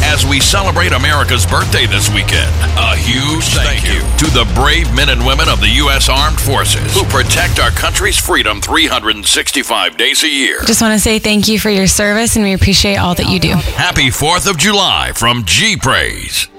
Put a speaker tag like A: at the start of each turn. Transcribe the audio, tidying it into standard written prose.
A: as we celebrate America's birthday this weekend. A huge thank you to the brave men and women of the U.S. Armed Forces who protect our country's freedom 365 days a year.
B: Just want to say thank you for your service, and we appreciate all that you do.
A: Happy 4th of July from G-Praise.